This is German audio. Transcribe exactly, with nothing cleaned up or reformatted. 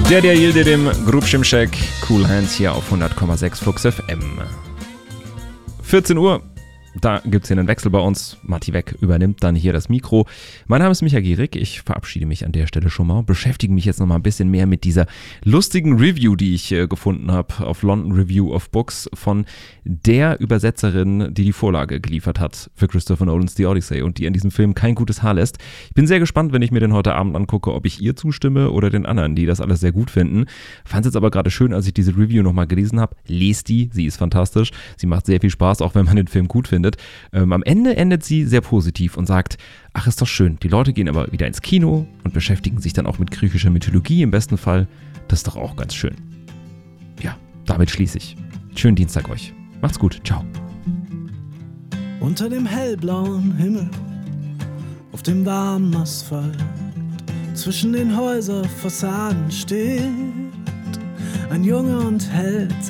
Der, der Yilde dem Grubschimschek, Cool Hands hier auf hundert Komma sechs Flux F M. vierzehn Uhr, da gibt es hier einen Wechsel bei uns. Matti Weck übernimmt dann hier das Mikro. Mein Name ist Micha Gierig, ich verabschiede mich an der Stelle schon mal und beschäftige mich jetzt noch mal ein bisschen mehr mit dieser lustigen Review, die ich äh, gefunden habe auf London Review of Books von der Übersetzerin, die die Vorlage geliefert hat für Christopher Nolans The Odyssey und die in diesem Film kein gutes Haar lässt. Ich bin sehr gespannt, wenn ich mir den heute Abend angucke, ob ich ihr zustimme oder den anderen, die das alles sehr gut finden. Fand es jetzt aber gerade schön, als ich diese Review nochmal gelesen habe. Lest die, sie ist fantastisch. Sie macht sehr viel Spaß, auch wenn man den Film gut findet. Ähm, am Ende endet sie sehr positiv und sagt, ach, ist doch schön, die Leute gehen aber wieder ins Kino und beschäftigen sich dann auch mit griechischer Mythologie im besten Fall. Das ist doch auch ganz schön. Ja, damit schließe ich. Schönen Dienstag euch. Macht's gut. Ciao. Unter dem hellblauen Himmel, auf dem warmen Asphalt, zwischen den Häuserfassaden steht ein Junge und hält